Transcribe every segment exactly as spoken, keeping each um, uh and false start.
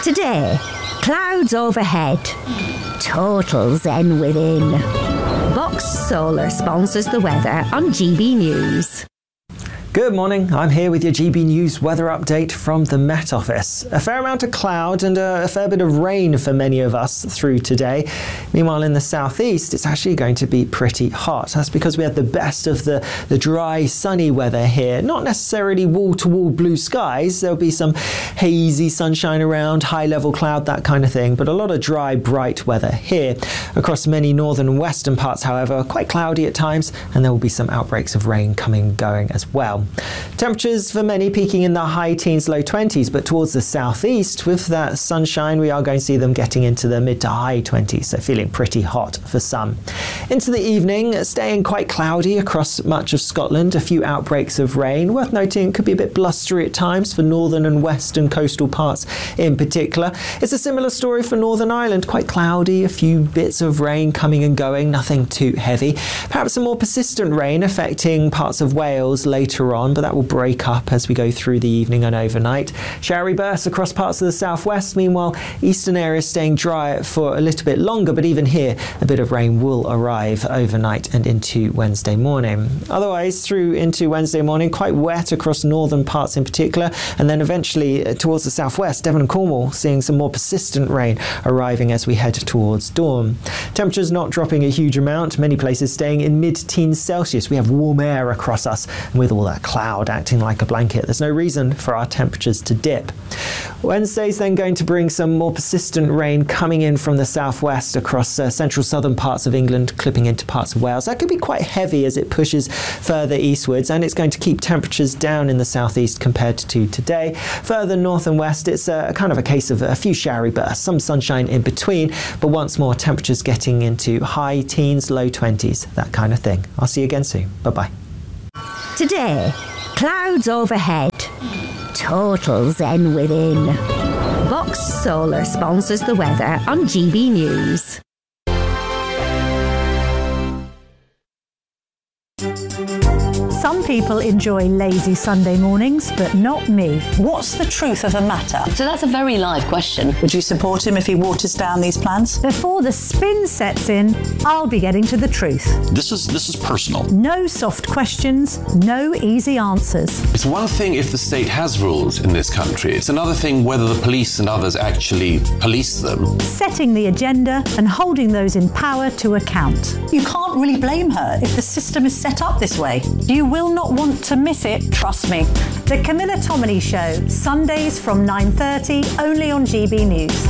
Today, clouds overhead, total zen within. Box Solar sponsors the weather on G B News. Good morning, I'm here with your G B News weather update from the Met Office. A fair amount of cloud and a, a fair bit of rain for many of us through today. Meanwhile, in the southeast, it's actually going to be pretty hot. That's because we had the best of the, the dry, sunny weather here. Not necessarily wall-to-wall blue skies. There'll be some hazy sunshine around, high-level cloud, that kind of thing, but a lot of dry, bright weather here. Across many northern and western parts, however, quite cloudy at times, and there will be some outbreaks of rain coming and going as well. Temperatures for many peaking in the high teens, low twenties, but towards the southeast, with that sunshine, we are going to see them getting into the mid to high twenties, so feeling pretty hot for some. Into the evening, staying quite cloudy across much of Scotland, a few outbreaks of rain. Worth noting, it could be a bit blustery at times for northern and western coastal parts in particular. It's a similar story for Northern Ireland, quite cloudy, a few bits of rain coming and going, nothing too heavy. Perhaps some more persistent rain affecting parts of Wales later on, but that will break up as we go through the evening and overnight. Showery bursts across parts of the southwest. Meanwhile, eastern areas staying dry for a little bit longer, but even here, a bit of rain will arrive overnight and into Wednesday morning. Otherwise, through into Wednesday morning, quite wet across northern parts in particular, and then eventually towards the southwest, Devon and Cornwall, seeing some more persistent rain arriving as we head towards dawn. Temperatures not dropping a huge amount, many places staying in mid-teens Celsius. We have warm air across us, and with all that cloud acting like a blanket, there's no reason for our temperatures to dip. Wednesday's then going to bring some more persistent rain coming in from the southwest across uh, central southern parts of England, clipping into parts of Wales. That could be quite heavy as it pushes further eastwards, and it's going to keep temperatures down in the southeast compared to today. Further north and west, it's a kind of a case of a few showery bursts, some sunshine in between, but once more temperatures getting into high teens, low twenties, that kind of thing. I'll see you again soon. Bye-bye. Today, clouds overhead, total zen within. Box Solar sponsors the weather on G B News. Some people enjoy lazy Sunday mornings, but not me. What's the truth of the matter? So that's a very live question. Would you support him if he waters down these plans? Before the spin sets in, I'll be getting to the truth. This is this is personal. No soft questions, no easy answers. It's one thing if the state has rules in this country. It's another thing whether the police and others actually police them. Setting the agenda and holding those in power to account. You can't really blame her if the system is set up this way. You will not want to miss it, trust me. The Camilla Tominey Show, Sundays from nine thirty, only on G B News.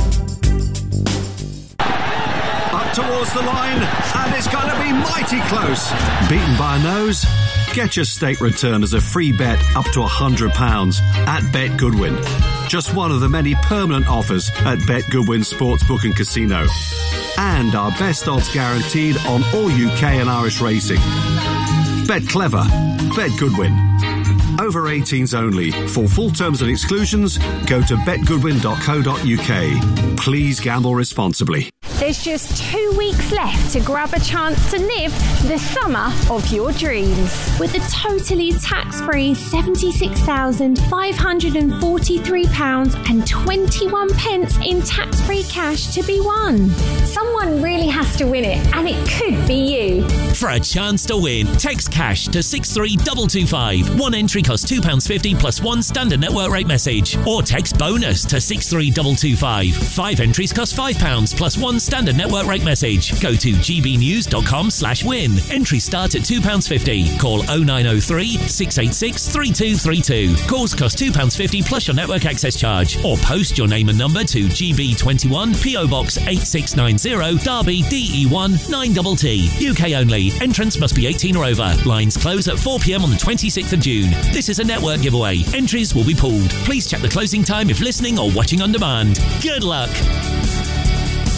Up towards the line, and it's going to be mighty close. Beaten by a nose? Get your state return as a free bet up to one hundred pounds at Bet Goodwin. Just one of the many permanent offers at Bet Goodwin Sportsbook and Casino. And our best odds guaranteed on all U K and Irish racing. Bet clever. Bet Goodwin. Over eighteens only. For full terms and exclusions, go to bet goodwin dot co dot U K. Please gamble responsibly. There's just two weeks left to grab a chance to live the summer of your dreams. With a totally tax-free seventy-six thousand five hundred forty-three pounds and twenty-one pence in tax-free cash to be won. Someone really has to win it, and it could be you. For a chance to win, text cash to six three two two five. One entry costs two pounds fifty plus one standard network rate message. Or text bonus to six three two two five. Five entries cost five pounds plus one standard network rate message. Go to gbnews.com slash win. Entries start at two pounds fifty. Call oh nine oh three, six eight six, three two three two. Calls cost two pounds fifty plus your network access charge. Or post your name and number to G B twenty-one, P O Box eight six nine zero, Derby, D E one nine T T. U K only. Entrants must be eighteen or over. Lines close at four p m on the twenty-sixth of June. This is a network giveaway. Entries will be pooled. Please check the closing time if listening or watching on demand. Good luck.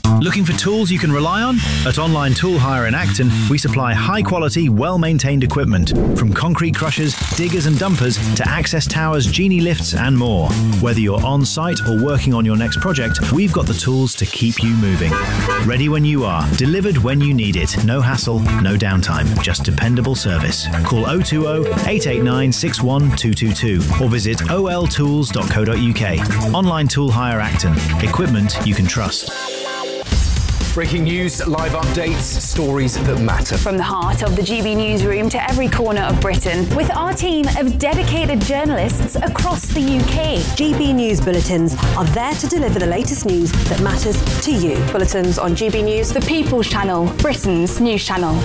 Looking for tools you can rely on? At Online Tool Hire in Acton, we supply high-quality, well-maintained equipment, from concrete crushers, diggers and dumpers to access towers, genie lifts and more. Whether you're on-site or working on your next project, we've got the tools to keep you moving. Ready when you are, delivered when you need it. No hassle, no downtime, just dependable service. Call oh two oh, eight eight nine, six one two two two or visit o l tools dot co dot u k. Online Tool Hire Acton. Equipment you can trust. Breaking news, live updates, stories that matter. From the heart of the G B newsroom to every corner of Britain, with our team of dedicated journalists across the U K. G B News Bulletins are there to deliver the latest news that matters to you. Bulletins on G B News, the People's Channel, Britain's news channel.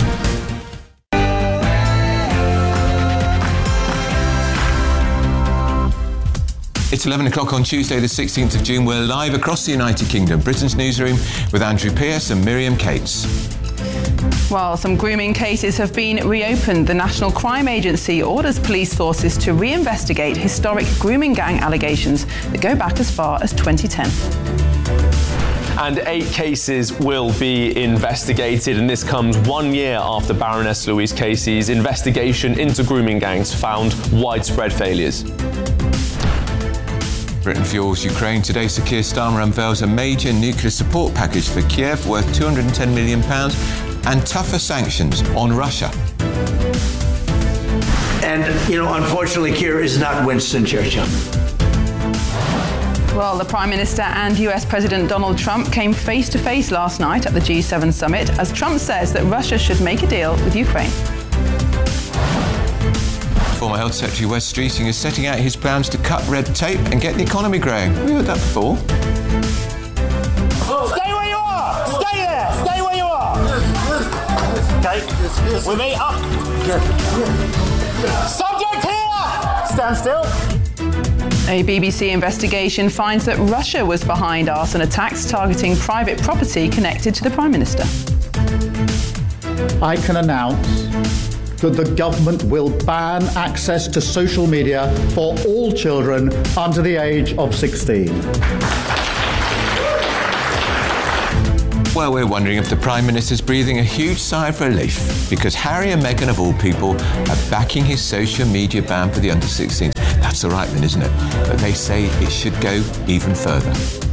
It's eleven o'clock on Tuesday, the sixteenth of June. We're live across the United Kingdom, Britain's newsroom, with Andrew Pearce and Miriam Cates. Well, some grooming cases have been reopened. The National Crime Agency orders police forces to reinvestigate historic grooming gang allegations that go back as far as twenty ten. And eight cases will be investigated, and this comes one year after Baroness Louise Casey's investigation into grooming gangs found widespread failures. Britain fuels Ukraine. Today, Sir Keir Starmer unveils a major nuclear support package for Kiev worth two hundred ten million pounds and tougher sanctions on Russia. And, you know, unfortunately, Keir is not Winston Churchill. Well, the Prime Minister and U S President Donald Trump came face to face last night at the G seven summit as Trump says that Russia should make a deal with Ukraine. Former Health Secretary Wes Streeting is setting out his plans to cut red tape and get the economy growing. We heard that before. Stay where you are! Stay there! Stay where you are! Okay, we meet up. Subject here! Stand still. A B B C investigation finds that Russia was behind arson attacks targeting private property connected to the Prime Minister. I can announce that the government will ban access to social media for all children under the age of sixteen. Well, we're wondering if the Prime Minister's breathing a huge sigh of relief because Harry and Meghan, of all people, are backing his social media ban for the under sixteens. That's all right then, isn't it? But they say it should go even further.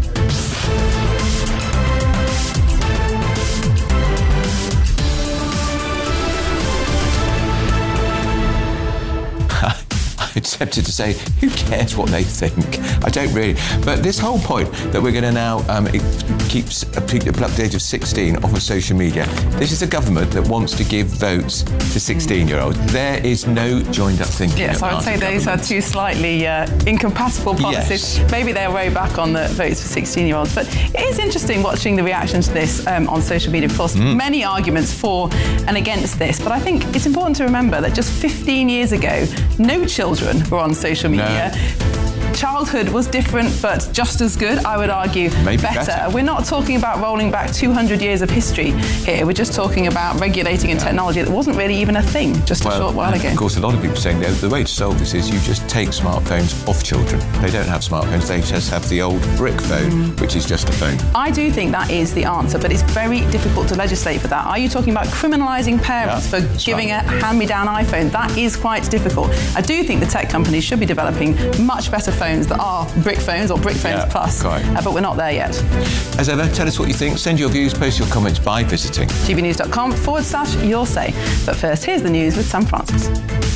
I'm tempted to say, who cares what they think? I don't really. But this whole point that we're going to now um, it keeps a people up to the age of sixteen off of social media. This is a government that wants to give votes to sixteen-year-olds. There is no joined-up thinking. Yes, I would say those are two slightly uh, incompatible policies. Yes. Maybe they'll row back on the votes for sixteen-year-olds. But it is interesting watching the reaction to this um, on social media. Of course, mm. many arguments for and against this. But I think it's important to remember that just fifteen years ago, no children were on social media. No. Childhood was different, but just as good, I would argue. Maybe better. better. We're not talking about rolling back two hundred years of history here. We're just talking about regulating a technology that wasn't really even a thing just well, a short while ago. Of course, a lot of people are saying that the way to solve this is you just take smartphones off children. They don't have smartphones, they just have the old brick phone, mm. which is just a phone. I do think that is the answer, but it's very difficult to legislate for that. Are you talking about criminalising parents yeah, for giving right. a hand-me-down iPhone? That is quite difficult. I do think the tech companies should be developing much better phones that are brick phones or brick phones yeah, plus, uh, but we're not there yet. As ever, tell us what you think. Send your views, post your comments by visiting gbnews.com forward slash your say. But first, here's the news with Sam Francis.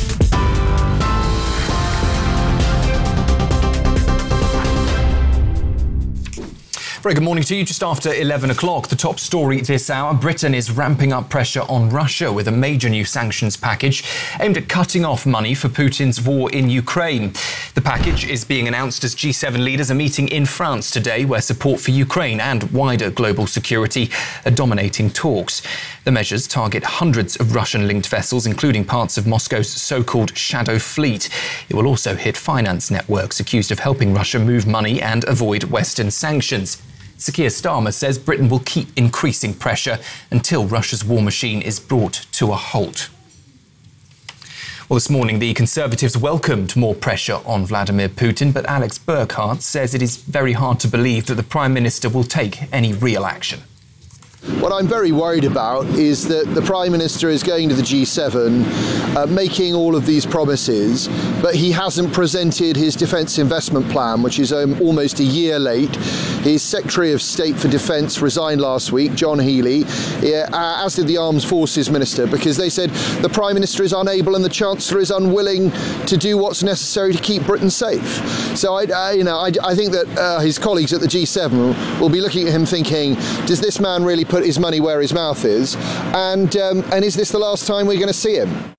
Very good morning to you. Just after eleven o'clock, the top story this hour. Britain is ramping up pressure on Russia with a major new sanctions package aimed at cutting off money for Putin's war in Ukraine. The package is being announced as G seven leaders are meeting in France today, where support for Ukraine and wider global security are dominating talks. The measures target hundreds of Russian-linked vessels, including parts of Moscow's so-called shadow fleet. It will also hit finance networks accused of helping Russia move money and avoid Western sanctions. Sir Keir Starmer says Britain will keep increasing pressure until Russia's war machine is brought to a halt. Well, this morning, the Conservatives welcomed more pressure on Vladimir Putin, but Alex Burkhardt says it is very hard to believe that the Prime Minister will take any real action. What I'm very worried about is that the Prime Minister is going to the G seven, uh, making all of these promises, but he hasn't presented his defence investment plan, which is um, almost a year late. His Secretary of State for Defence resigned last week, John Healey, uh, as did the Armed Forces Minister, because they said the Prime Minister is unable and the Chancellor is unwilling to do what's necessary to keep Britain safe. So I, I you know, I, I think that uh, his colleagues at the G seven will be looking at him thinking, does this man really put his money where his mouth is, and um, and is this the last time we're going to see him?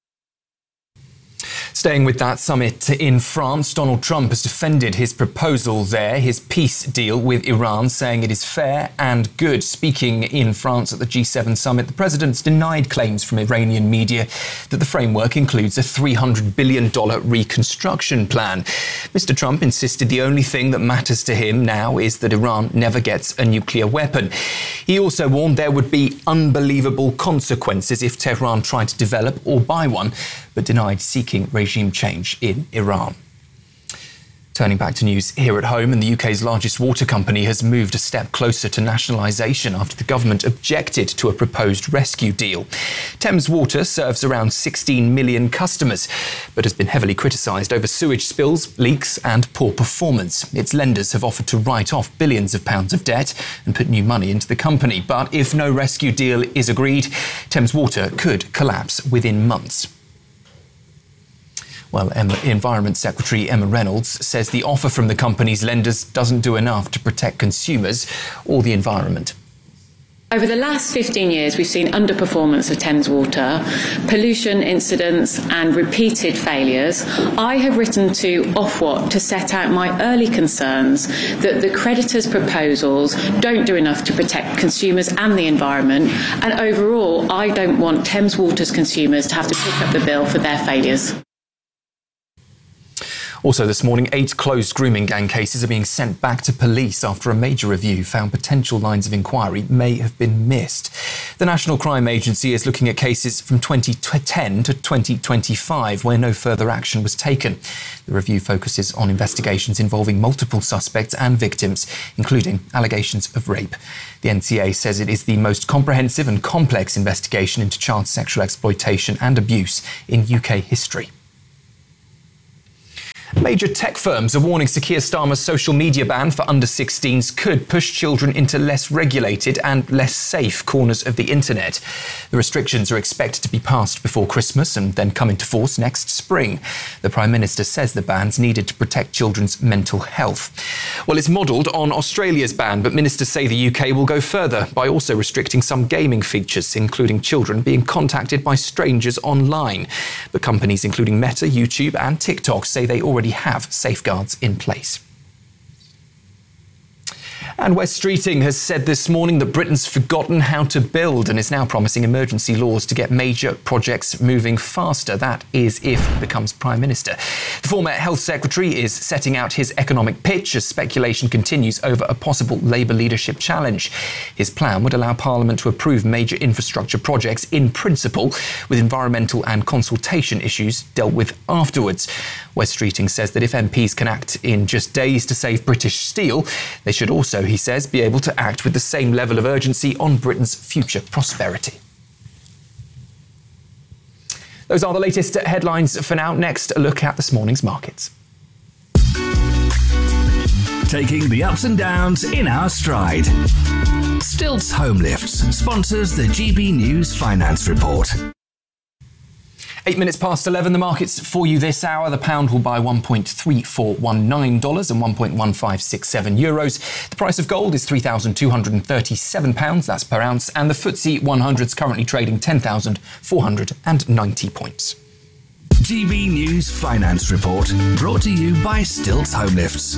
Staying with that summit in France, Donald Trump has defended his proposal there, his peace deal with Iran, saying it is fair and good. Speaking in France at the G seven summit, the president's denied claims from Iranian media that the framework includes a three hundred billion dollars reconstruction plan. Mister Trump insisted the only thing that matters to him now is that Iran never gets a nuclear weapon. He also warned there would be unbelievable consequences if Tehran tried to develop or buy one, but denied seeking regime change in Iran. Turning back to news here at home, and the U K's largest water company has moved a step closer to nationalisation after the government objected to a proposed rescue deal. Thames Water serves around sixteen million customers, but has been heavily criticised over sewage spills, leaks and poor performance. Its lenders have offered to write off billions of pounds of debt and put new money into the company. But if no rescue deal is agreed, Thames Water could collapse within months. Well, Environment Secretary Emma Reynolds says the offer from the company's lenders doesn't do enough to protect consumers or the environment. Over the last fifteen years, we've seen underperformance of Thames Water, pollution incidents and repeated failures. I have written to Ofwat to set out my early concerns that the creditors' proposals don't do enough to protect consumers and the environment, and overall, I don't want Thames Water's consumers to have to pick up the bill for their failures. Also this morning, eight closed grooming gang cases are being sent back to police after a major review found potential lines of inquiry may have been missed. The National Crime Agency is looking at cases from twenty ten to twenty twenty-five where no further action was taken. The review focuses on investigations involving multiple suspects and victims, including allegations of rape. The N C A says it is the most comprehensive and complex investigation into child sexual exploitation and abuse in U K history. Major tech firms are warning Sir Keir Starmer's social media ban for under sixteens could push children into less regulated and less safe corners of the internet. The restrictions are expected to be passed before Christmas and then come into force next spring. The Prime Minister says the ban's needed to protect children's mental health. Well, it's modelled on Australia's ban, but ministers say the U K will go further by also restricting some gaming features, including children being contacted by strangers online. But companies including Meta, YouTube and TikTok say they already have safeguards in place. And Wes Streeting has said this morning that Britain's forgotten how to build and is now promising emergency laws to get major projects moving faster. That is if he becomes Prime Minister. The former Health Secretary is setting out his economic pitch as speculation continues over a possible Labour leadership challenge. His plan would allow Parliament to approve major infrastructure projects in principle, with environmental and consultation issues dealt with afterwards. Wes Streeting says that if M Ps can act in just days to save British steel, they should also, he says, be able to act with the same level of urgency on Britain's future prosperity. Those are the latest headlines for now. Next, a look at this morning's markets. Taking the ups and downs in our stride. Stilts Home Lifts sponsors the G B News Finance Report. Eight minutes past eleven, the markets for you this hour. The pound will buy one point three four one nine dollars and one point one five six seven euros. The price of gold is three thousand two hundred thirty-seven pounds, that's per ounce, and the F T S E one hundred is currently trading ten thousand four hundred ninety points. G B News Finance Report, brought to you by Stilts Home Lifts.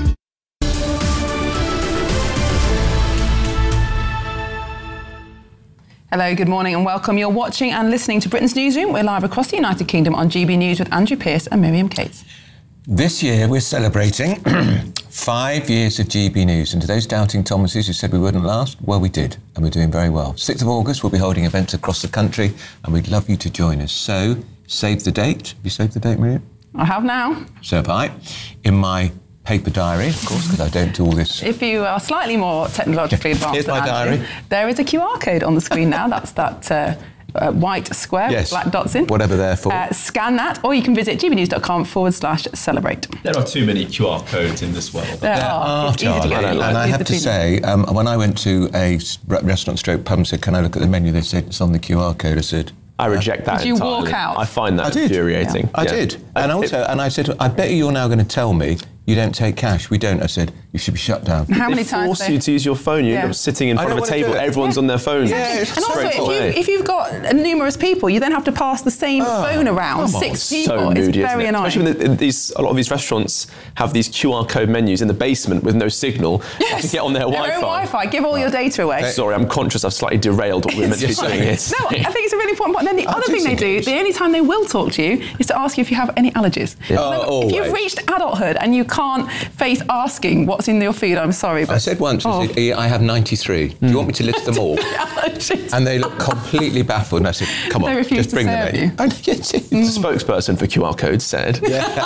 Hello, good morning and welcome. You're watching and listening to Britain's Newsroom. We're live across the United Kingdom on G B News with Andrew Pearce and Miriam Cates. This year we're celebrating five years of G B News, and to those doubting Thomases who said we wouldn't last, well, we did, and we're doing very well. sixth of August we'll be holding events across the country and we'd love you to join us. So save the date. Have you saved the date, Miriam? I have now. So have I. In my paper diary, of course, because I don't do all this. If you are slightly more technologically advanced, Here's my than diary. Andrew, there is a Q R code on the screen now. That's that uh, uh, white square Yes. with black dots in. Whatever they're for. Uh, scan that, or you can visit gbnews.com forward slash celebrate. There are too many Q R codes in this world. There are. It's easy to Charlie. get And lost. I Easy have to to be- say, um, when I went to a s- re- restaurant stroke pub and said, can I look at the menu? They said, it's on the Q R code. I said... I reject that Did you entirely. walk out? I find that I did. infuriating. I Yeah. did. And also, and I said, I bet you're now going to tell me you don't take cash. We don't. I said, you should be shut down. How many They times force they- you to use your phone. You Yeah. end up sitting in I front don't of a wanna do table. it. Everyone's on their phones. Yeah, it's And also, straight if, you, away. if you've got numerous people, you then have to pass the same Oh, phone around. come on. Six so people. moody, it's isn't very it? annoying. Especially when the, these, a lot of these restaurants have these Q R code menus in the basement with no signal. You have to get on their, Their own Wi-Fi. Wi-Fi. Give all your data away. Sorry, I'm conscious I've slightly derailed what we were meant to be It's doing here. No, I think it's a really important point. And then the I other think thing they so, do, yes. the only time they will talk to you is to ask you if you have any allergies. Yeah. Oh, if you've always. reached adulthood and you can't face asking what's in your food, I'm sorry, but I said once, Oh. I, said, I have ninety-three. Do you want me to list them all? allergies. And they look completely baffled. And I said, come on, They refuse just to bring them serve in. you. And yes, it- The spokesperson for Q R codes said.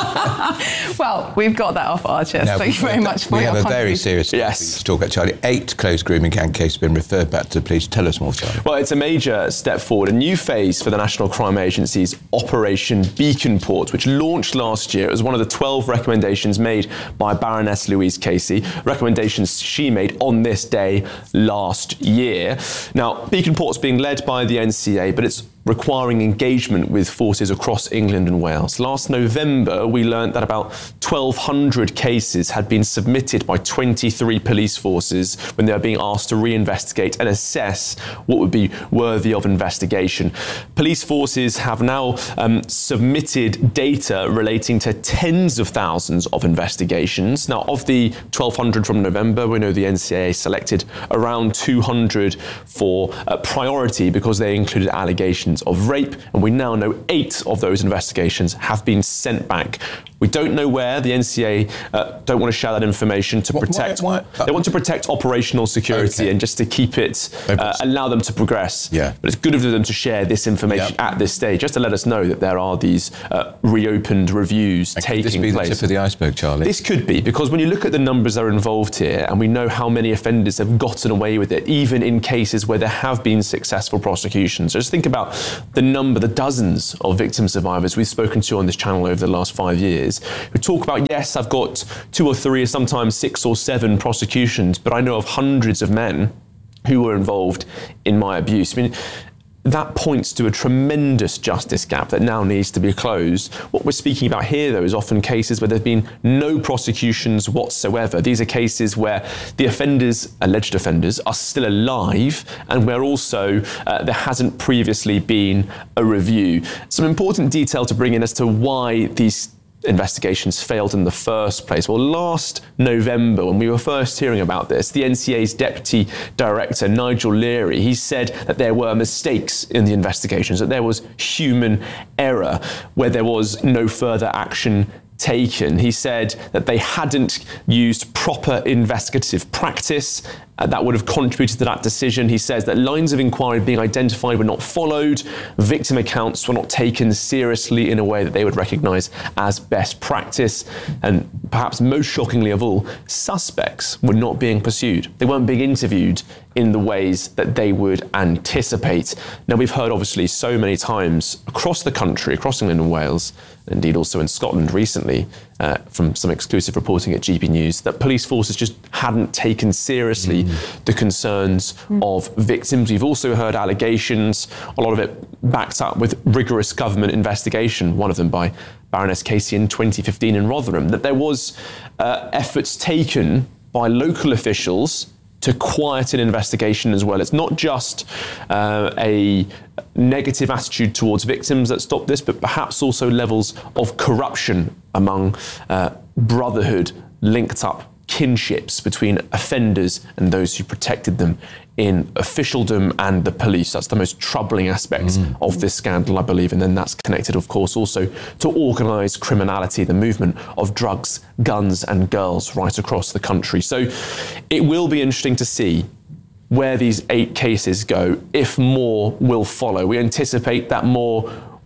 Well, we've got that off our chest. No, Thank you very much for We your have a very contribution. serious Yes. to talk about, Charlie. Eight closed grooming gang cases have been referred back to the police. Tell us more, Charlie. Well, it's a major step forward, a new phase for the National Crime Agency's Operation Beacon Port, which launched last year. It was one of the twelve recommendations made by Baroness Louise Casey, recommendations she made on this day last year. Now, Beacon Port's being led by the N C A, but it's requiring engagement with forces across England and Wales. Last November, we learnt that about twelve hundred cases had been submitted by twenty-three police forces when they were being asked to reinvestigate and assess what would be worthy of investigation. Police forces have now um, submitted data relating to tens of thousands of investigations. Now, of the twelve hundred from November, we know the N C A selected around two hundred for uh, priority because they included allegations of rape, and we now know eight of those investigations have been sent back. We don't know where. The N C A uh, don't want to share that information to What- protect. why- why- they want to protect operational security Okay. and just to keep it, uh, allow them to progress. Yeah. But it's good of them to share this information Yeah. at this stage, just to let us know that there are these uh, reopened reviews Could taking this be place. the tip of the iceberg, Charlie? This could be, because when you look at the numbers that are involved here, and we know how many offenders have gotten away with it, even in cases where there have been successful prosecutions. So just think about the number, the dozens of victim survivors we've spoken to on this channel over the last five years, who talk about, yes, I've got two or three, sometimes six or seven prosecutions, but I know of hundreds of men who were involved in my abuse. I mean, that points to a tremendous justice gap that now needs to be closed. What we're speaking about here, though, is often cases where there have been no prosecutions whatsoever. These are cases where the offenders, alleged offenders, are still alive, and where also uh, there hasn't previously been a review. Some important detail to bring in as to why these investigations failed in the first place. Well, last November, when we were first hearing about this, the N C A's Deputy Director, Nigel Leary, he said that there were mistakes in the investigations, that there was human error, where there was no further action taken. He said that they hadn't used proper investigative practice uh, that would have contributed to that decision. He says that lines of inquiry being identified were not followed, victim accounts were not taken seriously in a way that they would recognise as best practice, and perhaps most shockingly of all, suspects were not being pursued. They weren't being interviewed in the ways that they would anticipate. Now, we've heard obviously so many times across the country, across England and Wales, indeed also in Scotland recently, uh, from some exclusive reporting at G B News, that police forces just hadn't taken seriously mm. the concerns mm. of victims. We've also heard allegations, a lot of it backed up with rigorous government investigation, one of them by Baroness Casey in twenty fifteen in Rotherham, that there was uh, efforts taken by local officials to quiet an investigation as well. It's not just uh, a negative attitude towards victims that stopped this, but perhaps also levels of corruption among uh, brotherhood linked up kinships between offenders and those who protected them in officialdom and the police. That's the most troubling aspect mm. of this scandal, I believe. And then that's connected, of course, also to organised criminality, the movement of drugs, guns and girls right across the country. So it will be interesting to see where these eight cases go, if more will follow. We anticipate that more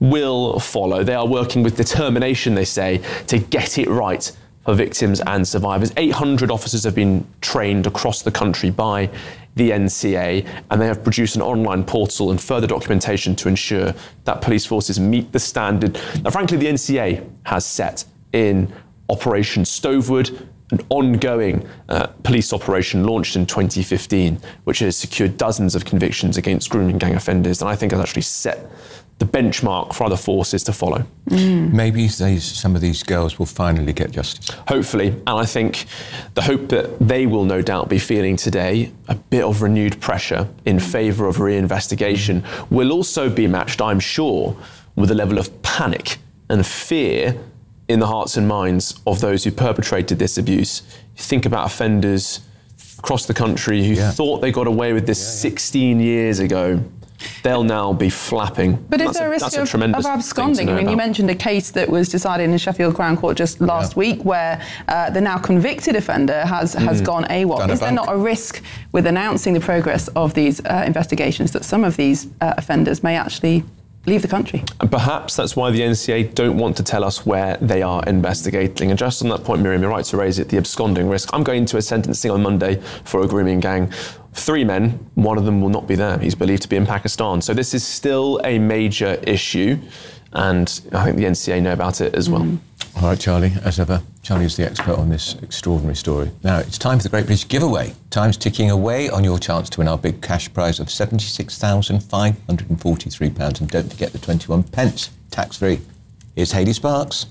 will follow. They are working with determination, they say, to get it right for victims and survivors. eight hundred officers have been trained across the country by the N C A, and they have produced an online portal and further documentation to ensure that police forces meet the standard that, frankly, the N C A has set in Operation Stovewood, an ongoing uh, police operation launched in twenty fifteen, which has secured dozens of convictions against grooming gang offenders, and I think has actually set the benchmark for other forces to follow. Mm. Maybe these, some of these girls will finally get justice. Hopefully, and I think the hope that they will no doubt be feeling today, a bit of renewed pressure in favour of reinvestigation, will also be matched, I'm sure, with a level of panic and fear in the hearts and minds of those who perpetrated this abuse. You think about offenders across the country who yeah. thought they got away with this yeah, yeah. sixteen years ago. They'll now be flapping. But is there a risk of, of absconding? I mean, you mentioned a case that was decided in Sheffield Crown Court just last yeah. week where uh, the now convicted offender has, has mm. gone AWOL. Done is there not a risk with announcing the progress of these uh, investigations that some of these uh, offenders may actually leave the country? And perhaps that's why the N C A don't want to tell us where they are investigating. And just on that point, Miriam, you're right to raise it, the absconding risk. I'm going to a sentencing on Monday for a grooming gang. Three men, one of them will not be there. He's believed to be in Pakistan. So this is still a major issue, and I think the N C A know about it as well. Mm. All right, Charlie, as ever, Charlie is the expert on this extraordinary story. Now, it's time for the Great British Giveaway. Time's ticking away on your chance to win our big cash prize of seventy-six thousand five hundred forty-three pounds. And don't forget the twenty-one pence, tax-free. Here's Hayley Sparks.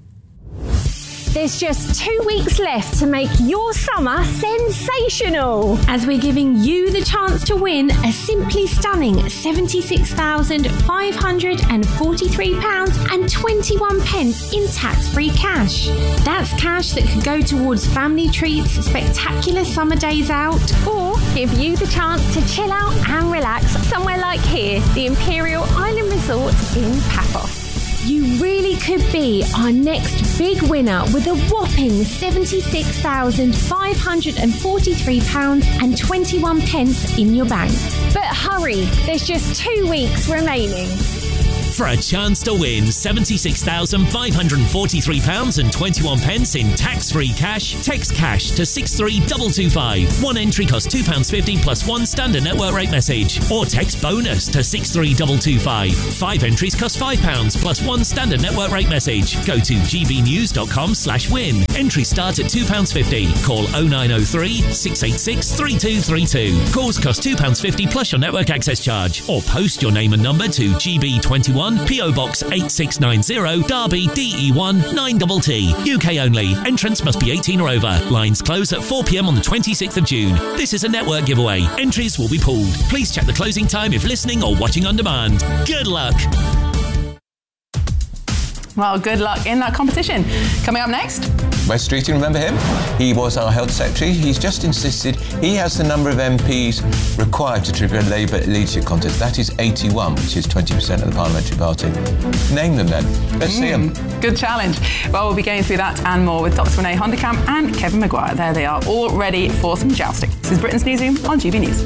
There's just two weeks left to make your summer sensational, as we're giving you the chance to win a simply stunning seventy-six thousand five hundred forty-three pounds and twenty-one pence in tax-free cash. That's cash that could go towards family treats, spectacular summer days out, or give you the chance to chill out and relax somewhere like here, the Imperial Island Resort in Paphos. You really could be our next big winner with a whopping seventy-six thousand five hundred forty-three pounds and twenty-one pence in your bank. But hurry, there's just two weeks remaining. For a chance to win seventy-six thousand five hundred forty-three pounds and twenty-one pence in tax-free cash, text cash to six three two two five. One entry costs two pounds fifty plus one standard network rate message. Or text bonus to six three two two five. Five entries cost five pounds plus one standard network rate message. Go to gbnews.com slash win. Entry start at two pounds fifty. Call oh nine oh three, six eight six, three two three two. Calls cost two pounds fifty plus your network access charge. Or post your name and number to G B twenty-one, P O Box eight six nine zero, Derby, D E one nine T T. U K only. Entrance must be eighteen or over. Lines close at four p.m. on the twenty-sixth of June. This is a network giveaway. Entries will be pulled. Please check the closing time if listening or watching on demand. Good luck. Well, good luck in that competition. Coming up next. Wes Streeting, remember him? He was our Health Secretary. He's just insisted he has the number of M Ps required to trigger a Labour leadership contest. That is eighty-one, which is twenty percent of the parliamentary party. Name them then. Let's mm, see them. Good challenge. Well, we'll be going through that and more with Doctor Renee Honderkamp and Kevin Maguire. There they are, all ready for some jousting. This is Britain's Newsroom on G B News.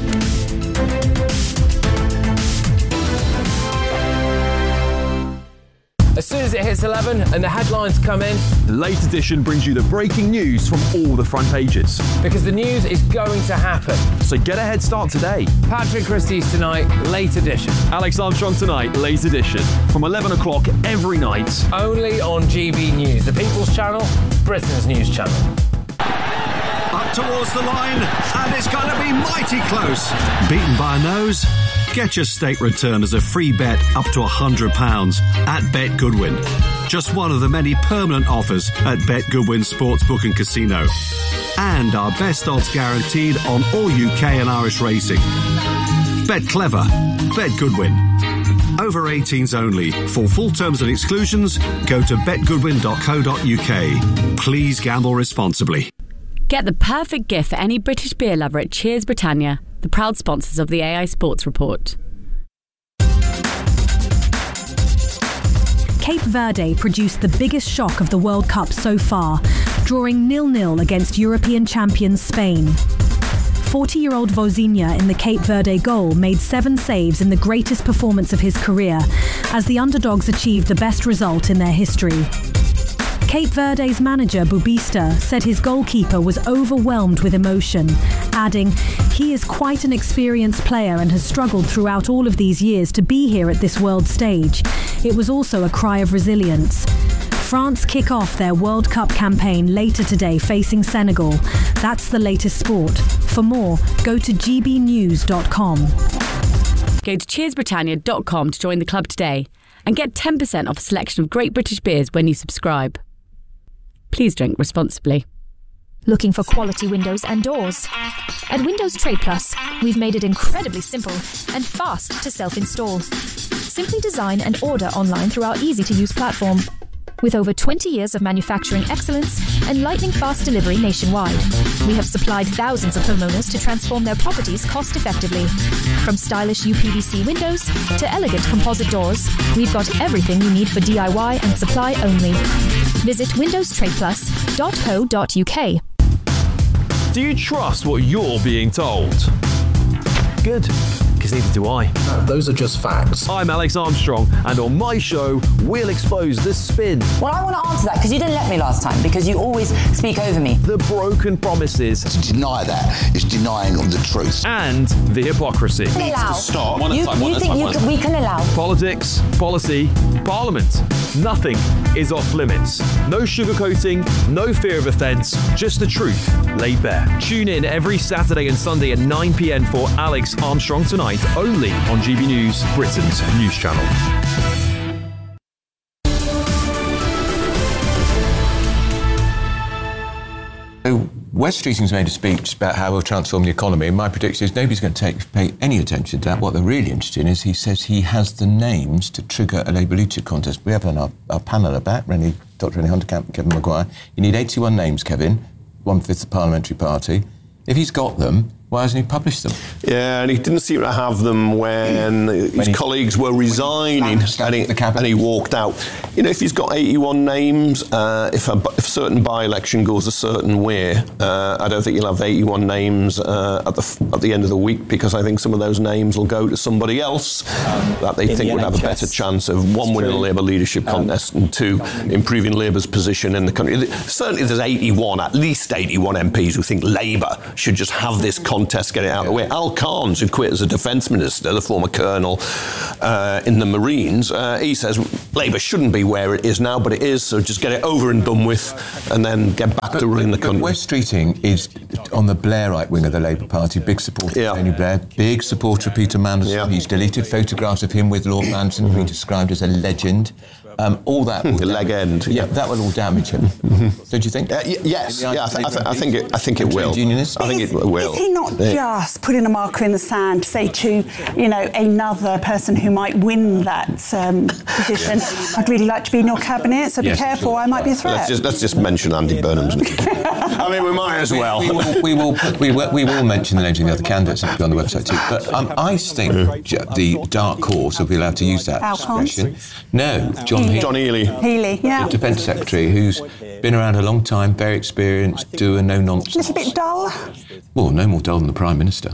As soon as it hits eleven and the headlines come in, the late edition brings you the breaking news from all the front pages. Because the news is going to happen. So get a head start today. Patrick Christie's tonight, late edition. Alex Armstrong tonight, late edition. From eleven o'clock every night. Only on G B News, the People's Channel, Britain's news channel. Up towards the line, and it's going to be mighty close. Beaten by a nose? Get your state return as a free bet up to one hundred pounds at Bet Goodwin. Just one of the many permanent offers at Bet Goodwin Sportsbook and Casino. And our best odds guaranteed on all U K and Irish racing. Bet clever. Bet Goodwin. Over eighteens only. For full terms and exclusions, go to bet goodwin dot co dot U K. Please gamble responsibly. Get the perfect gift for any British beer lover at Cheers Britannia, the proud sponsors of the A I Sports Report. Cape Verde produced the biggest shock of the World Cup so far, drawing nil nil against European champions Spain. forty-year-old Vozinha in the Cape Verde goal made seven saves in the greatest performance of his career, as the underdogs achieved the best result in their history. Cape Verde's manager, Bubista, said his goalkeeper was overwhelmed with emotion, adding, "He is quite an experienced player and has struggled throughout all of these years to be here at this world stage. It was also a cry of resilience." France kick off their World Cup campaign later today facing Senegal. That's the latest sport. For more, go to g b news dot com. Go to cheers britannia dot com to join the club today and get ten percent off a selection of great British beers when you subscribe. Please drink responsibly. Looking for quality windows and doors? At Windows Trade Plus, we've made it incredibly simple and fast to self-install. Simply design and order online through our easy-to-use platform. With over twenty years of manufacturing excellence and lightning-fast delivery nationwide, we have supplied thousands of homeowners to transform their properties cost-effectively. From stylish U P V C windows to elegant composite doors, we've got everything you need for D I Y and supply only. Visit windows trade plus dot co dot u k. Do you trust what you're being told? Good, because neither do I. No, those are just facts. I'm Alex Armstrong, and on my show, we'll expose the spin. Well, I want to answer that, because you didn't let me last time, because you always speak over me. The broken promises. To deny that is denying the truth. And the hypocrisy. We allow. Stop. You, you think you can, we can allow? Politics, policy, parliament. Nothing is off limits. No sugarcoating, no fear of offence, just the truth laid bare. Tune in every Saturday and Sunday at nine p.m. for Alex Armstrong Tonight, only on G B News, Britain's news channel. So Wes Streeting's made a speech about how we'll transform the economy, and my prediction is nobody's going to take pay any attention to that. What they're really interested in is he says he has the names to trigger a Labour leadership contest. We have on our, our panel about Rennie, Doctor Rennie Hunterkamp, Kevin Maguire. You need eighty-one names, Kevin, one-fifth of the parliamentary party. If he's got them, why hasn't he published them? Yeah, and he didn't seem to have them when, when his he, colleagues were resigning and he, and he walked out. You know, if he's got eighty-one names, uh, if, a, if a certain by-election goes a certain way, uh, I don't think you'll have eighty-one names uh, at the at the end of the week, because I think some of those names will go to somebody else that they think the would N H S. Have a better chance of, one, winning a Labour leadership contest, um, and two, improving Labour's position in the country. Certainly there's eighty-one, at least eighty-one M Ps who think Labour should just have this contest, get it out of the way. Al Carnes, who quit as a defence minister, the former colonel uh, in the Marines, uh, he says Labour shouldn't be where it is now, but it is, so just get it over and done with and then get back but, to running the country. Wes Streeting is on the Blairite wing of the Labour Party, big supporter yeah. of Tony Blair, big supporter of Peter Mandelson. Yeah. He's deleted photographs of him with Lord Manson, mm-hmm. who he described as a legend. Um, all that will legend. Yeah, that will all damage him. Mm-hmm. Don't you think? Uh, y- yes, yeah, I, th- I, th- I think it. I think it will. Unionists? I think is, it will. Is he not yeah. just putting a marker in the sand to say to, you know, another person who might win that um, position, yeah. I'd really like to be in your cabinet, so yes, be careful, sure. I might be a threat. Let's just, let's just mention Andy Burnham's name. I mean, we might as well. We, we, will, we, will, put, we, will, we will mention the names of the other candidates on the website too. But um, I think the dark horse, if we're allowed to use that expression. No, John Healey. John Healey. Healey, yeah. The Defence Secretary, who's been around a long time, very experienced, doing no nonsense. A little bit dull. Well, no more dull than the Prime Minister.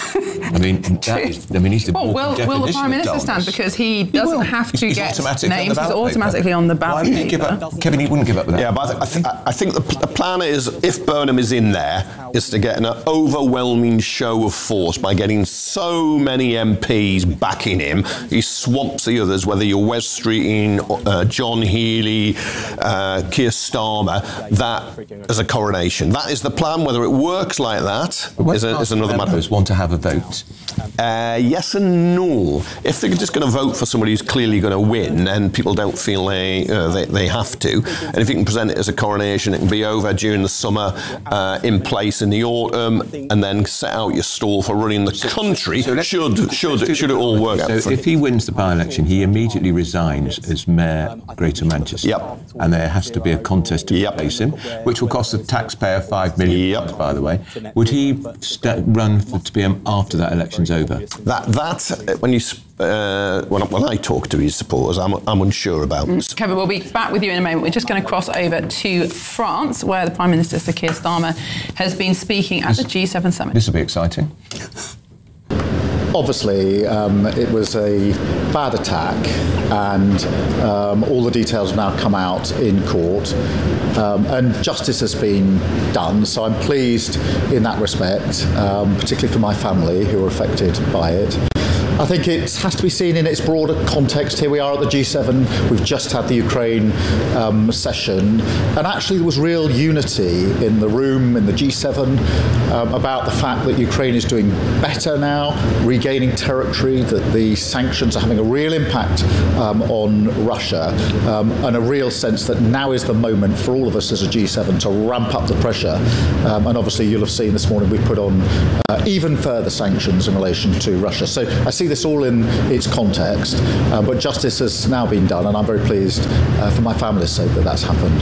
I mean, that is, I mean, he's the well, will, will the Prime Minister stand? Because he doesn't he have to he's get names. He's automatically on the ballot. Why would he give up? Kevin, he wouldn't give up with that. Yeah, but I, th- I think the, the plan is, if Burnham is in there, is to get an overwhelming show of force by getting so many M Ps backing him. He swamps the others, whether you're Wes Streeting, uh, John Healey, uh, Keir Starmer, that as a coronation. That is the plan. Whether it works like that is, a, is another matter. Want to have a vote? Uh, yes and no. If they're just going to vote for somebody who's clearly going to win, and people don't feel they, uh, they they have to, and if you can present it as a coronation, it can be over during the summer, uh, in place in the autumn, and then set out your stall for running the country. So, so should should should it all work so out? So if he wins the by-election, he immediately resigns as Mayor of Greater Manchester. Yep. And there has to be a contest to yep. replace him, which will cost the taxpayer five million. Yep. By the way, would he st- run for, to be um, after that election's over? That, that when you uh, when, when I talk to his supporters, I'm, I'm unsure about. Mm. Kevin, we'll be back with you in a moment. We're just going to cross over to France, where the Prime Minister, Sir Keir Starmer, has been speaking at this, the G seven summit. This will be exciting. Obviously, um, it was a bad attack, and um, all the details have now come out in court, um, and justice has been done. So I'm pleased in that respect, um, particularly for my family who were affected by it. I think it has to be seen in its broader context. Here we are at the G seven. We've just had the Ukraine um, session, and actually there was real unity in the room, in the G seven, um, about the fact that Ukraine is doing better now, regaining territory, that the sanctions are having a real impact um, on Russia, um, and a real sense that now is the moment for all of us as a G seven to ramp up the pressure. Um, and obviously you'll have seen this morning we put on uh, even further sanctions in relation to Russia. So I see this all in its context, uh, but justice has now been done, and I'm very pleased uh, for my family's sake that that's happened.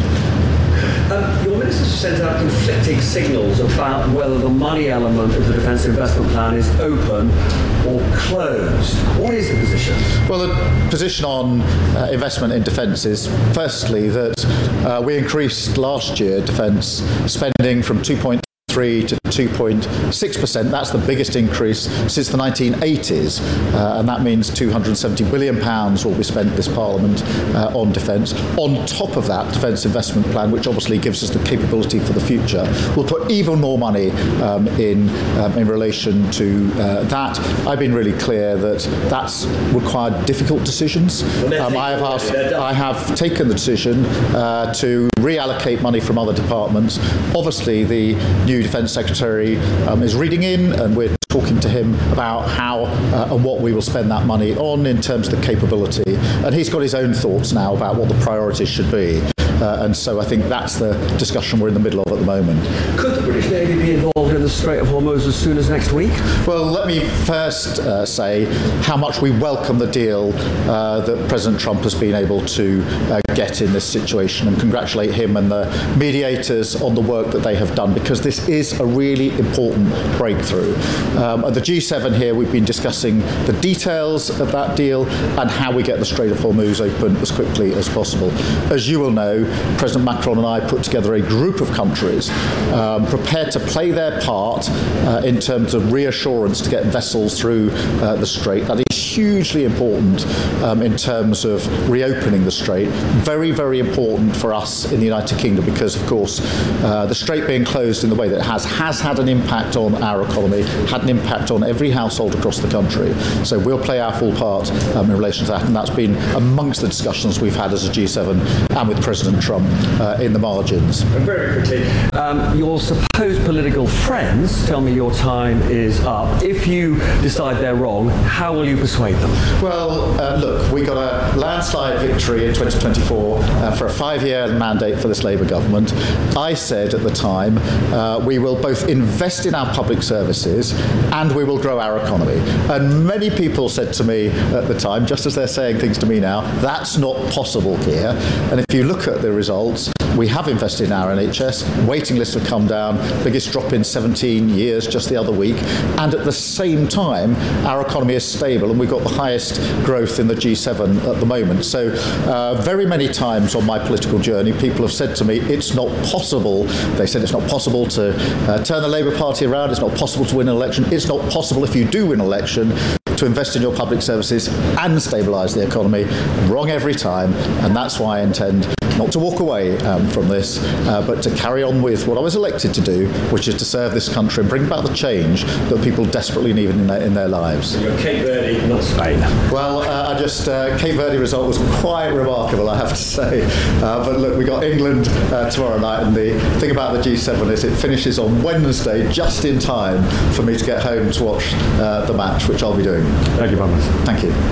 Um, your ministers sent out conflicting signals about whether the money element of the defence investment plan is open or closed. What is the position? Well, the position on uh, investment in defence is, firstly, that uh, we increased last year defence spending from two point three to two point six percent. That's the biggest increase since the nineteen eighties, uh, and that means two hundred seventy billion pounds will be spent this Parliament uh, on defence. On top of that, Defence Investment Plan, which obviously gives us the capability for the future, will put even more money um, in um, in relation to uh, that. I've been really clear that that's required difficult decisions. Um, I have asked, I have taken the decision uh, to reallocate money from other departments. Obviously, the new Defence Secretary um, is reading in, and we're talking to him about how uh, and what we will spend that money on in terms of the capability. And he's got his own thoughts now about what the priorities should be. Uh, and so I think that's the discussion we're in the middle of at the moment. Could the British Navy be involved in the Strait of Hormuz as soon as next week? Well, let me first uh, say how much we welcome the deal uh, that President Trump has been able to uh, get in this situation, and congratulate him and the mediators on the work that they have done, because this is a really important breakthrough. Um, at the G seven here, we've been discussing the details of that deal and how we get the Strait of Hormuz open as quickly as possible. As you will know, President Macron and I put together a group of countries um, prepared to play their part uh, in terms of reassurance to get vessels through uh, the Strait. That is hugely important um, in terms of reopening the Strait. Very, very important for us in the United Kingdom, because, of course, uh, the Strait being closed in the way that it has has had an impact on our economy, had an impact on every household across the country. So we'll play our full part um, in relation to that, and that's been amongst the discussions we've had as a G seven and with President Trump uh, in the margins. And very quickly, um, your supposed political friends tell me your time is up. If you decide they're wrong, how will you persuade them? Well, uh, look, we got a landslide victory in twenty twenty-four uh, for a five-year mandate for this Labour government. I said at the time, uh, we will both invest in our public services and we will grow our economy. And many people said to me at the time, just as they're saying things to me now, that's not possible here. And if you look at the results, we have invested in our N H S, waiting lists have come down, biggest drop in seventeen years just the other week, and at the same time our economy is stable and we've got the highest growth in the G seven at the moment. So uh, very many times on my political journey people have said to me, it's not possible, they said it's not possible to uh, turn the Labour Party around, it's not possible to win an election, it's not possible if you do win an election to invest in your public services and stabilise the economy. Wrong every time, and that's why I intend not to walk away um, from this, uh, but to carry on with what I was elected to do, which is to serve this country and bring about the change that people desperately need in their, in their lives. So you're Cape Verde, not Spain. Well, uh, I just uh, Cape Verde result was quite remarkable, I have to say. Uh, but look, we got England uh, tomorrow night, and the thing about the G seven is it finishes on Wednesday, just in time for me to get home to watch uh, the match, which I'll be doing. Thank you, Thomas. Thank you.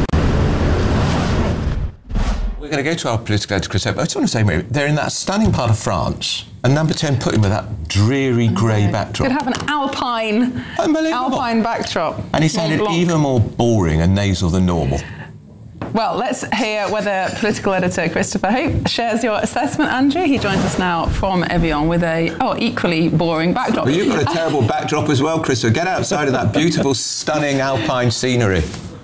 We're going to go to our political editor, Chris Evans. I just want to say, Mary, they're in that stunning part of France, and number ten put him with that dreary grey okay. backdrop. Could have an alpine, alpine backdrop. And he sounded even more boring and nasal than normal. Well, let's hear whether political editor Christopher Hope shares your assessment, Andrew. He joins us now from Evian with a oh equally boring backdrop. Well, you've got a terrible backdrop as well, Chris, so get outside of that beautiful, stunning alpine scenery.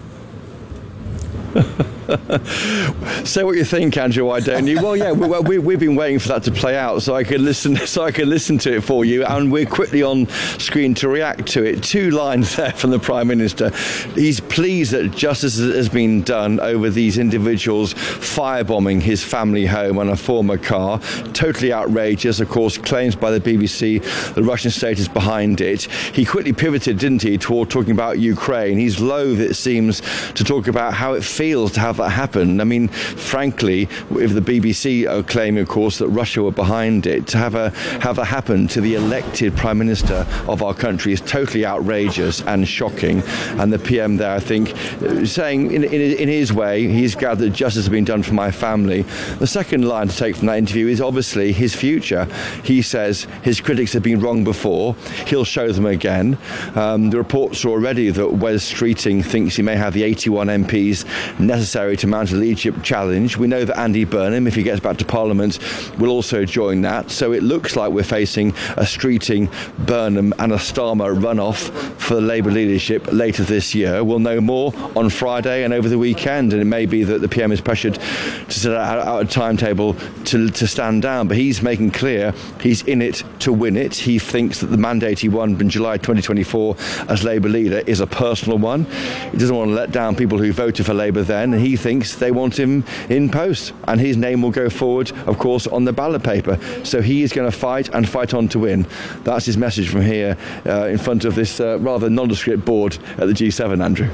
Say what you think, Andrew. Why don't you? Well, yeah, we, we, we've been waiting for that to play out, so I could listen. So I could listen to it for you, and we're quickly on screen to react to it. Two lines there from the Prime Minister. He's pleased that justice has been done over these individuals firebombing his family home and a former car. Totally outrageous. Of course, claims by the B B C the Russian state is behind it. He quickly pivoted, didn't he, toward talking about Ukraine. He's loath, it seems, to talk about how it feels to have that happen. I mean, frankly, if the B B C are claiming, of course, that Russia were behind it, to have a have that happen to the elected Prime Minister of our country is totally outrageous and shocking. And the P M there, I think, saying in, in, in his way, he's glad that justice has been done for my family. The second line to take from that interview is obviously his future. He says his critics have been wrong before. He'll show them again. Um, the reports are already that Wes Streeting thinks he may have the eighty-one M Ps necessary to mount a leadership challenge. We know that Andy Burnham, if he gets back to Parliament, will also join that. So it looks like we're facing a Streeting, Burnham and a Starmer runoff for the Labour leadership later this year. We'll know more on Friday and over the weekend, and it may be that the P M is pressured to set out, out a timetable to, to stand down, but he's making clear he's in it to win it. He thinks that the mandate he won in July twenty twenty-four as Labour leader is a personal one. He doesn't want to let down people who voted for Labour then, and he thinks they want him in post, and his name will go forward, of course, on the ballot paper. So he is going to fight and fight on to win. That's his message from here uh, in front of this uh, rather nondescript board at the G seven, Andrew.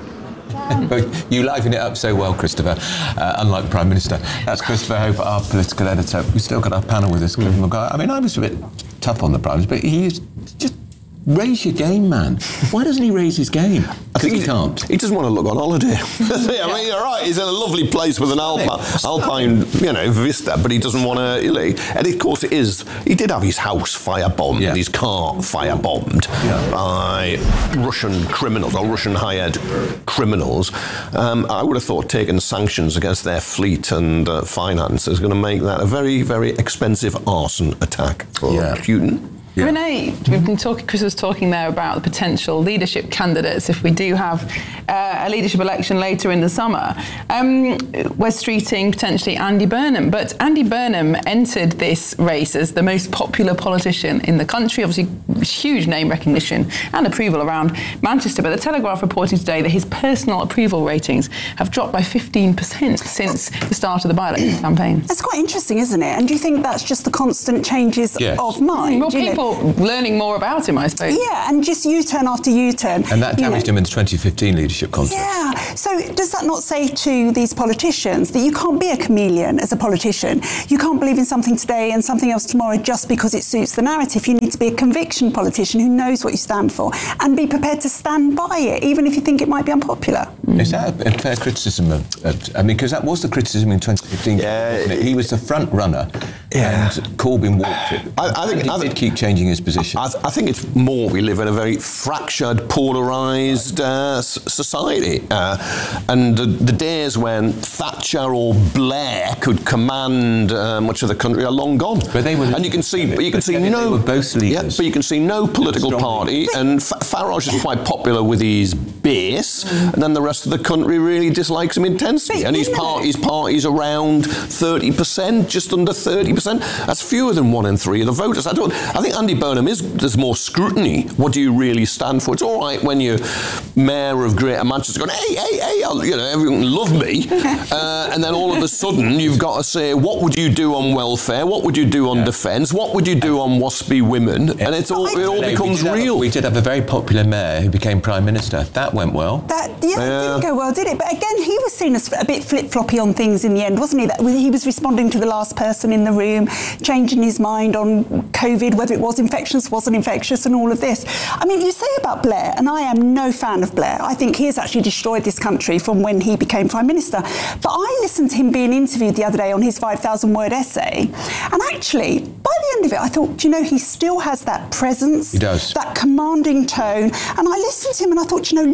You liven it up so well, Christopher, uh, unlike Prime Minister. That's Christopher Hope, our political editor. We've still got our panel with us, Clifford Maguire. I mean, I was a bit tough on the Prime Minister, but he is just raise your game, man. Why doesn't he raise his game? I think he can't. He doesn't want to look on holiday. I mean, you're right. He's in a lovely place with an alpine, alpine, you know, vista, but he doesn't want to. You know, and of course, it is. He did have his house firebombed, yeah. his car firebombed yeah. by Russian criminals or Russian hired criminals. Um, I would have thought taking sanctions against their fleet and uh, finance is going to make that a very, very expensive arson attack for yeah. Putin. Yeah. Renee, we've been talking, Chris was talking there about the potential leadership candidates if we do have uh, a leadership election later in the summer. Um, Wes Streeting, potentially Andy Burnham. But Andy Burnham entered this race as the most popular politician in the country, obviously huge name recognition and approval around Manchester. But the Telegraph reporting today that his personal approval ratings have dropped by fifteen percent since the start of the by-election campaign. That's quite interesting, isn't it? And do you think that's just the constant changes yes. of mind? Well, people learning more about him, I suppose. Yeah, and just U-turn after U-turn. And that damaged him in the twenty fifteen leadership contest. Yeah, so does that not say to these politicians that you can't be a chameleon as a politician? You can't believe in something today and something else tomorrow just because it suits the narrative. You need to be a conviction politician who knows what you stand for and be prepared to stand by it, even if you think it might be unpopular. Mm. Is that a fair criticism? Of, uh, I mean, because that was the criticism in twenty fifteen. Yeah, he was the front runner, yeah. and Corbyn walked it. I, I think he I did think, keep changing his position. I, th- I think it's more we live in a very fractured, polarised uh, s- society, uh, and the, the days when Thatcher or Blair could command uh, much of the country are long gone. But they were, and you can see, but you can see they no, were both leaders. Yeah, but you can see no political party, and F- Farage is quite popular with his base, mm. and then the rest of the country really dislikes him intensely, and his party, his party's around thirty percent, just under thirty percent. That's fewer than one in three of the voters. I don't. I think Andy Burnham is. There's more scrutiny. What do you really stand for? It's all right when you're mayor of Greater Manchester going, hey, hey, hey, I'll, you know, everyone love me, uh, and then all of a sudden you've got to say, what would you do on welfare? What would you do on yeah. defence? What would you do on waspy women? Yeah. And it's all it all becomes we real. A, we did have a very popular mayor who became Prime Minister. That went well. That yeah, yeah. it didn't go well, did it? But again, he was seen as a bit flip-floppy on things in the end, wasn't he? That he was responding to the last person in the room, changing his mind on COVID, whether it was infectious, wasn't infectious, and all of this. I mean, you say about Blair, and I am no fan of Blair. I think he has actually destroyed this country from when he became Prime Minister. But I listened to him being interviewed the other day on his five thousand word essay, and actually, by the end of it, I thought, do you know, he still has that presence, he does. that commanding tone. And I listened to him and I thought, you know,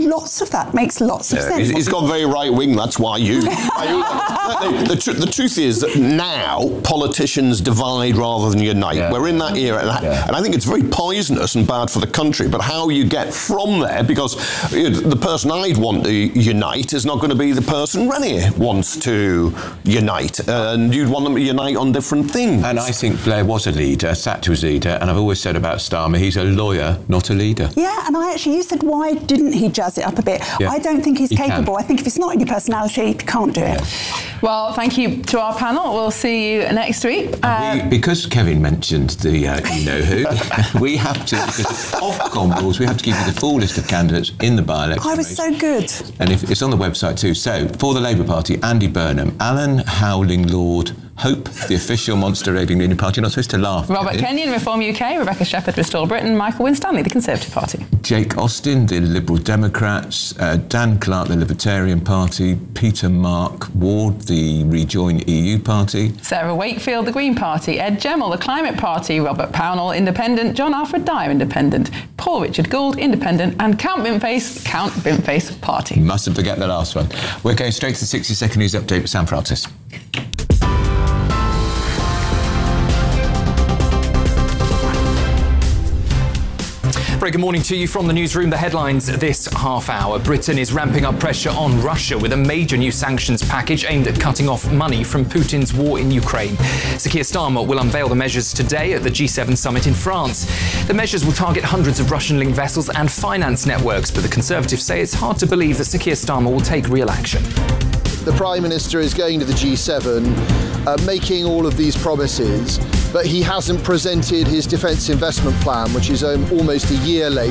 lots of that. Makes lots of Yeah, sense. he's gone very right wing. That's why you. the, the, tr- the truth is that now politicians divide rather than unite. Yeah. We're in that era, and, Yeah. I, and I think it's very poisonous and bad for the country. But how you get from there, because you know, the person I'd want to unite is not going to be the person Renier wants to unite, and you'd want them to unite on different things. And I think Blair was a leader, Thatcher was a leader, and I've always said about Starmer, he's a lawyer, not a leader. Yeah, and I actually, you said, why didn't he jazz it up a bit? Yeah. I don't think he's He capable. can. I think if it's not in your personality, you can't do it. Well, thank you to our panel. We'll see you next week. Uh, We, because Kevin mentioned the uh, you know who, we have to, because of Ofcom rules, we have to give you the full list of candidates in the by-election I was race. so good. And if, it's on the website too. So, for the Labour Party, Andy Burnham, Alan Howling Lord, Hope, the official monster raving Union Party. You're not supposed to laugh. Robert Kevin. Kenyon, Reform U K, Rebecca Shepherd, Restore Britain, Michael Winstanley, the Conservative Party. Jake Austin, the Liberal Democrats, uh, Dan Clark, the Libertarian Party, Peter Mark Ward, the Rejoin E U Party. Sarah Wakefield, the Green Party, Ed Gemmell, the Climate Party, Robert Pownall, Independent, John Alfred Dyer, Independent, Paul Richard Gould, Independent, and Count Bimface, Count Bimface Party. Mustn't forget the last one. We're going straight to the sixty second news update with Sam Francis. Very good morning to you from the newsroom. The headlines this half hour. Britain is ramping up pressure on Russia with a major new sanctions package aimed at cutting off money from Putin's war in Ukraine. Sir Keir Starmer will unveil the measures today at the G seven summit in France. The measures will target hundreds of Russian-linked vessels and finance networks, but the Conservatives say it's hard to believe that Sir Keir Starmer will take real action. The Prime Minister is going to the G seven, uh, making all of these promises, but he hasn't presented his defence investment plan, which is um, almost a year late.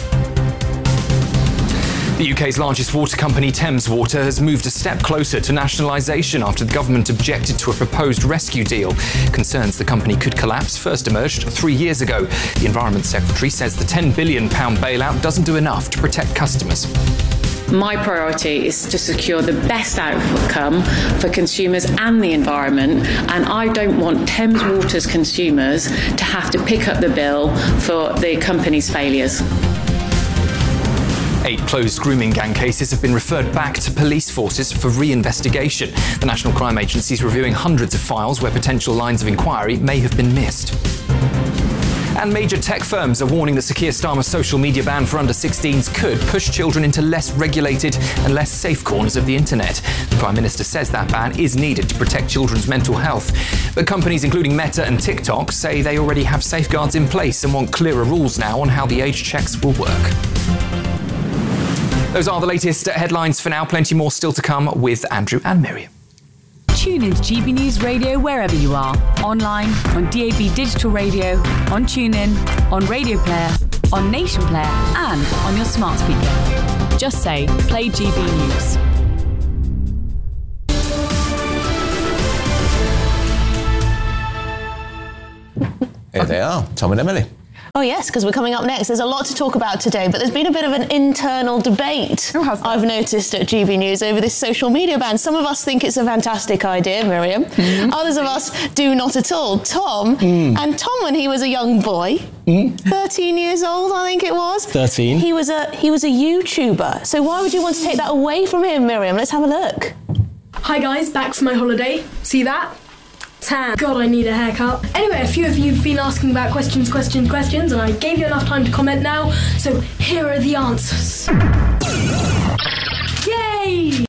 The U K's largest water company, Thames Water, has moved a step closer to nationalisation after the government objected to a proposed rescue deal. Concerns the company could collapse first emerged three years ago. The Environment Secretary says the ten billion pounds bailout doesn't do enough to protect customers. My priority is to secure the best outcome for consumers and the environment, and I don't want Thames Water's consumers to have to pick up the bill for the company's failures. Eight closed grooming gang cases have been referred back to police forces for re-investigation. The National Crime Agency is reviewing hundreds of files where potential lines of inquiry may have been missed. And major tech firms are warning that Sir Keir Starmer's social media ban for under sixteens could push children into less regulated and less safe corners of the internet. The Prime Minister says that ban is needed to protect children's mental health. But companies including Meta and TikTok say they already have safeguards in place and want clearer rules now on how the age checks will work. Those are the latest headlines for now. Plenty more still to come with Andrew and Miriam. Tune in to G B News Radio wherever you are. Online, on D A B Digital Radio, on TuneIn, on Radio Player, on Nation Player, and on your smart speaker. Just say, play G B News. Here they are, Tom and Emily. Oh yes, because we're coming up next. There's a lot to talk about today, but there's been a bit of an internal debate I've noticed at G B News over this social media ban. Some of us think it's a fantastic idea, Miriam. Mm-hmm. Others of us do not at all. Tom, mm. and Tom when he was a young boy, mm. thirteen years old, I think it was. thirteen. He was a he was a YouTuber. So why would you want to take that away from him, Miriam? Let's have a look. Hi guys, back from my holiday. See that? Tan. God, I need a haircut. Anyway, a few of you have been asking about questions, questions, questions, and I gave you enough time to comment now, so here are the answers. Yay!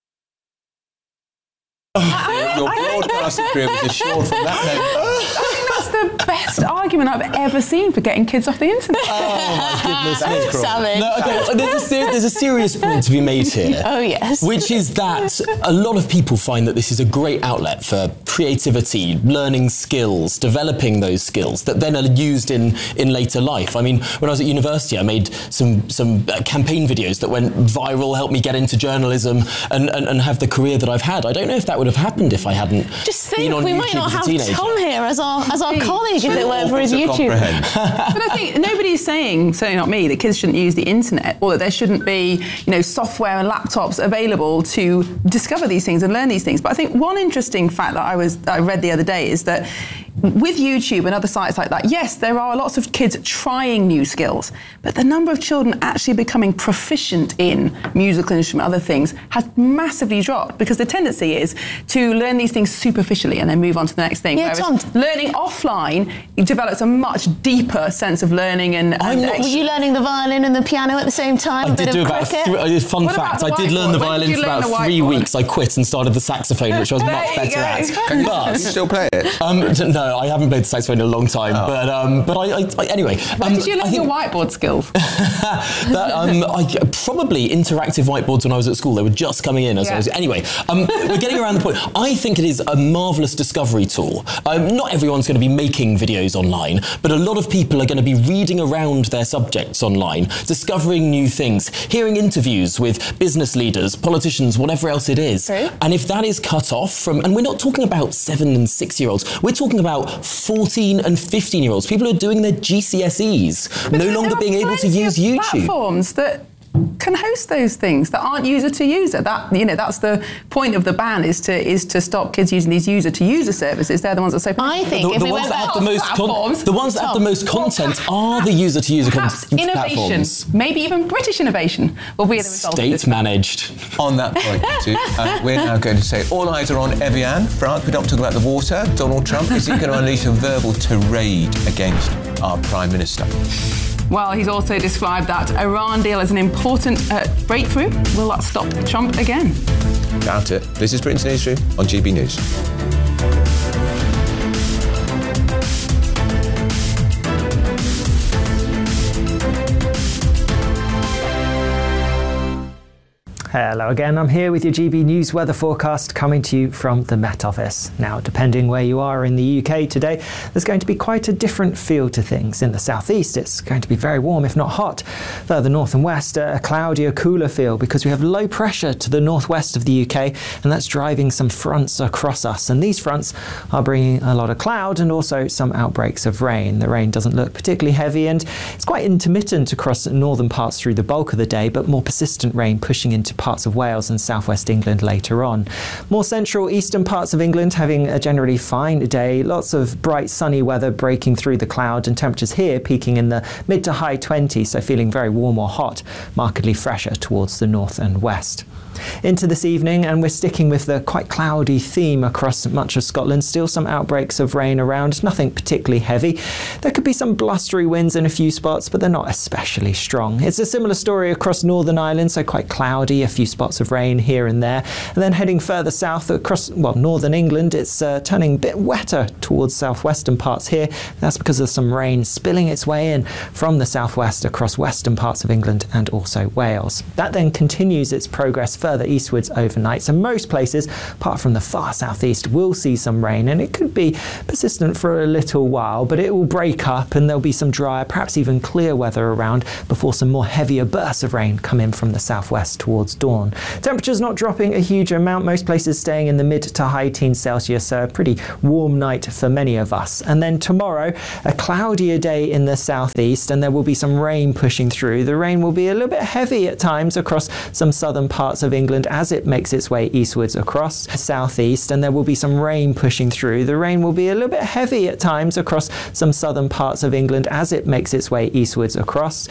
Your broadcasting career was assured from that name. I think that's the best argument I've ever seen for getting kids off the internet. Oh my goodness me. Savage. No, okay, there's, a ser- there's a serious point to be made here. Oh yes. Which is that a lot of people find that this is a great outlet for creativity, learning skills, developing those skills that then are used in, in later life. I mean, when I was at university, I made some some uh, campaign videos that went viral, helped me get into journalism and, and, and have the career that I've had. I don't know if that would have happened if I hadn't Just been think, on we YouTube might not as a have teenager. Tom here as our as our colleague if it weren't for his YouTube. But I think nobody's saying, certainly not me, that kids shouldn't use the internet or that there shouldn't be, you know, software and laptops available to discover these things and learn these things. But I think one interesting fact that I was I read the other day is that with YouTube and other sites like that, yes, there are lots of kids trying new skills, but the number of children actually becoming proficient in musical instrument, other things, has massively dropped, because the tendency is to learn these things superficially and then move on to the next thing. Yeah, Whereas Tom. learning offline, it develops a much deeper sense of learning. And, and Were you learning the violin and the piano at the same time? I a did bit do of about cricket? three, I did, fun What fact, about I the did learn the whiteboard? When did violin you for learn about the three whiteboard? weeks. I quit and started the saxophone, which I was There much you better go. at. Can you- But, you still play it? Um, no, I haven't played the saxophone in a long time. Oh. But um, but I, I, I anyway. When um, did you learn I think your whiteboard skills? that, um, I, probably interactive whiteboards when I was at school. They were just coming in as Yeah. I was. Anyway, um, we're getting around the point. I think it is a marvellous discovery tool. Um, not everyone's going to be making videos online, but a lot of people are going to be reading around their subjects online, discovering new things, hearing interviews with business leaders, politicians, whatever else it is. True. And if that is cut off from, and we're not talking about seven and six year olds, we're talking about fourteen and fifteen year olds, people who are doing their G C S Es, no There longer are being able to plenty use of YouTube. Platforms that can host those things that aren't user to user. That, you know, that's the point of the ban, is to is to stop kids using these user to user services. They're the ones that say. I think The, if the we ones went that back have the most con- platforms. the ones that have the most content are the user to user Perhaps innovation, platforms. maybe even British innovation, will be the result of this. State managed. On that point, too, uh, we're now going to say all eyes are on Evian. France, we're not talking about the water. Donald Trump, is he going to unleash a verbal tirade against our Prime Minister? Well, he's also described that Iran deal as an important uh, breakthrough. Will that stop Trump again? Doubt it. This is Britain's Newsroom on G B News. Hello again, I'm here with your G B News weather forecast coming to you from the Met Office. Now, depending where you are in the U K today, there's going to be quite a different feel to things. In the southeast, it's going to be very warm, if not hot. Further north and west, a cloudier, cooler feel because we have low pressure to the northwest of the U K, and that's driving some fronts across us. And these fronts are bringing a lot of cloud and also some outbreaks of rain. The rain doesn't look particularly heavy, and it's quite intermittent across northern parts through the bulk of the day, but more persistent rain pushing into parts of Wales and southwest England later on. More central eastern parts of England having a generally fine day, lots of bright sunny weather breaking through the cloud, and temperatures here peaking in the mid to high twenties, so feeling very warm or hot, markedly fresher towards the north and west. Into this evening, and we're sticking with the quite cloudy theme across much of Scotland, still some outbreaks of rain around, nothing particularly heavy. There could be some blustery winds in a few spots, but they're not especially strong. It's a similar story across Northern Ireland, so quite cloudy, a few spots of rain here and there. And then heading further south across, well, northern England, it's uh, turning a bit wetter towards southwestern parts here. That's because of some rain spilling its way in from the southwest across western parts of England and also Wales. That then continues its progress further eastwards overnight, so most places apart from the far southeast will see some rain, and it could be persistent for a little while, but it will break up and there'll be some drier, perhaps even clear weather around before some more heavier bursts of rain come in from the southwest towards dawn. Temperatures not dropping a huge amount, most places staying in the mid to high teens Celsius, so a pretty warm night for many of us. And then tomorrow, a cloudier day in the southeast, and there will be some rain pushing through. The rain will be a little bit heavy at times across some southern parts of England as it makes its way eastwards across the southeast, and there will be some rain pushing through. The rain will be a little bit heavy at times across some southern parts of England as it makes its way eastwards across.